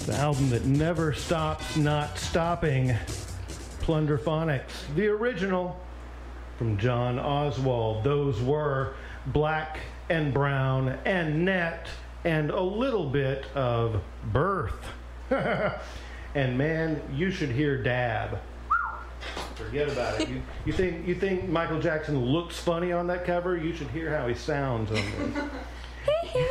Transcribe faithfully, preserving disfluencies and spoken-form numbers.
The album that never stops not stopping, Plunderphonics. The original from John Oswald. Those were Black and Brown and Net and a little bit of Birth. And man, you should hear Dab. Forget about it. You, you think you think Michael Jackson looks funny on that cover? You should hear how he sounds on this.